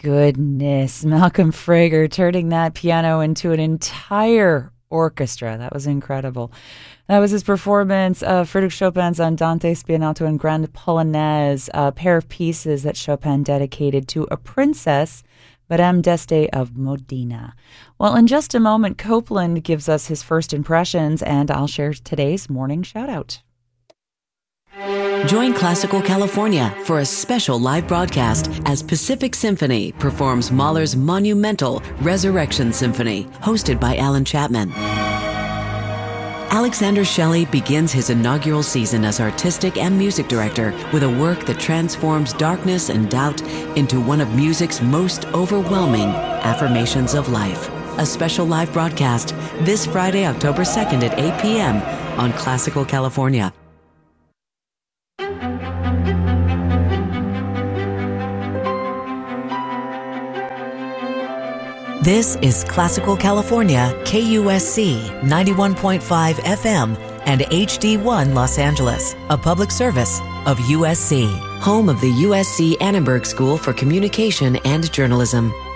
goodness. Malcolm Frager turning that piano into an entire orchestra. That was incredible. That was his performance of Frédéric Chopin's Andante Spianato and Grande Polonaise, a pair of pieces that Chopin dedicated to a princess, Madame d'Este of Modena. Well, in just a moment, Copeland gives us his first impressions, and I'll share today's morning shout-out. Join Classical California for a special live broadcast as Pacific Symphony performs Mahler's monumental Resurrection Symphony, hosted by Alan Chapman. Alexander Shelley begins his inaugural season as artistic and music director with a work that transforms darkness and doubt into one of music's most overwhelming affirmations of life. A special live broadcast this Friday, October 2nd at 8 p.m. on Classical California. This is Classical California, KUSC 91.5 FM and HD1 Los Angeles, a public service of USC, home of the USC Annenberg School for Communication and Journalism.